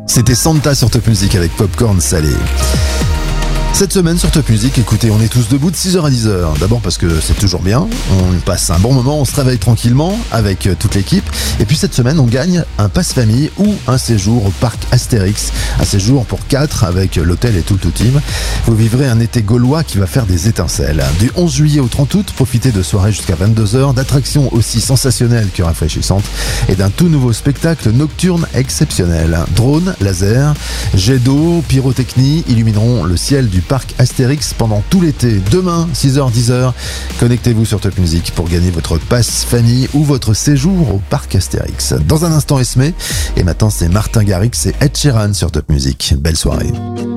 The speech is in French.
C'était Santa sur Top Music avec Popcorn Salé. Cette semaine sur Top Music, écoutez, on est tous debout de 6h à 10h. D'abord parce que c'est toujours bien, on passe un bon moment, on se réveille tranquillement avec toute l'équipe. Et puis cette semaine, on gagne un passe-famille ou un séjour au parc Astérix. Un séjour pour 4 avec l'hôtel et tout le team. Vous vivrez un été gaulois qui va faire des étincelles. Du 11 juillet au 30 août, profitez de soirées jusqu'à 22h, d'attractions aussi sensationnelles que rafraîchissantes et d'un tout nouveau spectacle nocturne exceptionnel. Drones, laser, jets d'eau, pyrotechnie illumineront le ciel du parc Astérix pendant tout l'été. Demain, 6h, 10h, connectez-vous sur Top Music pour gagner votre passe famille ou votre séjour au parc Astérix. Dans un instant, Esmé, et maintenant c'est Martin Garrix et Ed Sheeran sur Top Music. Belle soirée.